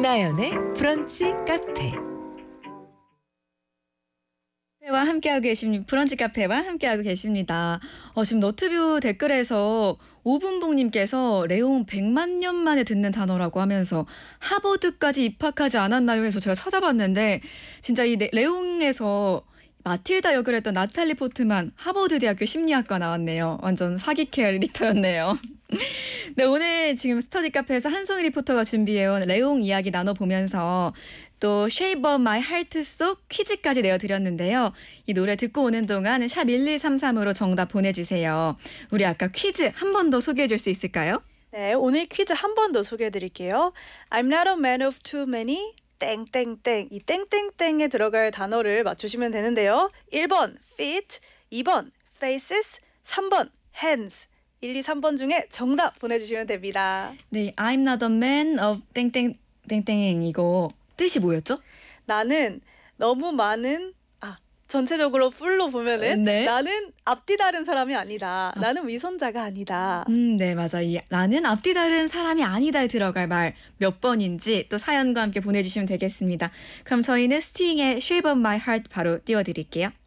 김나연의 브런치 카페. 브런치 카페와 함께하고 계십니다. 지금 너튜브 댓글에서 오분봉님께서 레옹 100만 년 만에 듣는 단어라고 하면서 하버드까지 입학하지 않았나요? 해서 제가 찾아봤는데 진짜 이 레옹에서 마틸다 역을 했던 나탈리 포트만 하버드 대학교 심리학과 나왔네요. 완전 사기 캐릭터였네요. 네, 오늘 지금 스터디 카페에서 한송이 리포터가 준비해온 레옹 이야기 나눠보면서 또 Shape of My Heart 속 퀴즈까지 내어드렸는데요. 이 노래 듣고 오는 동안 샵 1133으로 정답 보내주세요. 우리 아까 퀴즈 한 번 더 소개해 줄 수 있을까요? 네, 오늘 퀴즈 한 번 더 소개해 드릴게요. I'm not a man of too many. 땡땡땡. 이 땡땡땡에 들어갈 단어를 맞추시면 되는데요. 1번 feet, 2번 faces, 3번 hands. 1, 2, 3번 중에 정답 보내주시면 됩니다. 네, I'm not a man of 땡땡땡땡이고 뜻이 뭐였죠? 나는 너무 많은 전체적으로 풀로 보면은 네. 나는 앞뒤 다른 사람이 아니다. 나는 위선자가 아니다. 네, 맞아. 이 나는 앞뒤 다른 사람이 아니다에 들어갈 말 몇 번인지 또 사연과 함께 보내주시면 되겠습니다. 그럼 저희는 스팅의 Shape of My Heart 바로 띄워드릴게요.